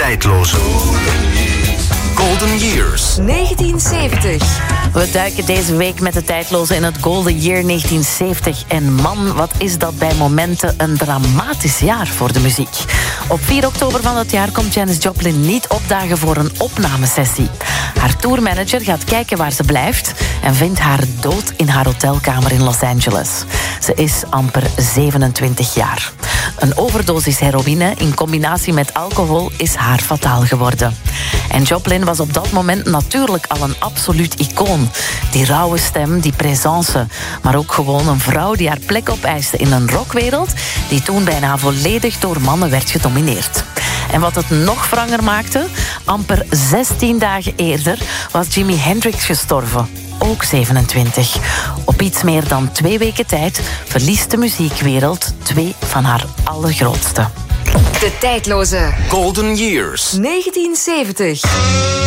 tijdloze. Golden Years. 1970. We duiken deze week met de tijdloze in het Golden Year 1970. En man, wat is dat bij momenten een dramatisch jaar voor de muziek. Op 4 oktober van dat jaar komt Janis Joplin niet opdagen voor een opnamesessie. Haar tourmanager gaat kijken waar ze blijft en vindt haar dood in haar hotelkamer in Los Angeles. Ze is amper 27 jaar. Een overdosis heroïne in combinatie met alcohol is haar fataal geworden. En Joplin was op dat moment natuurlijk al een absoluut icoon. Die rauwe stem, die présence. Maar ook gewoon een vrouw die haar plek opeiste in een rockwereld die toen bijna volledig door mannen werd gedomineerd. En wat het nog wranger maakte, amper 16 dagen eerder was Jimi Hendrix gestorven. Ook 27. Op iets meer dan 2 weken tijd verliest de muziekwereld 2 van haar allergrootste. De tijdloze Golden Years. 1970.